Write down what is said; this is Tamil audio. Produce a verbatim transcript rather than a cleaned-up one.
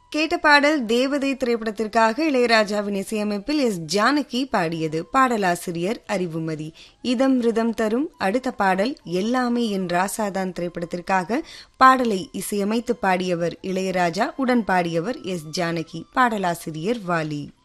கேட்ட பாடல் தேவதை திரைப்படத்திற்காக இளையராஜாவின் இசையமைப்பில் எஸ் ஜானகி பாடியது. பாடலாசிரியர் அறிவுமதி. இதம் ரிதம் தரும் அடுத்த பாடல் எல்லாமே என் ராசாதான் திரைப்படத்திற்காக பாடலை இசையமைத்து பாடியவர் இளையராஜா, உடன் பாடியவர் எஸ் ஜானகி. பாடலாசிரியர் வாலி.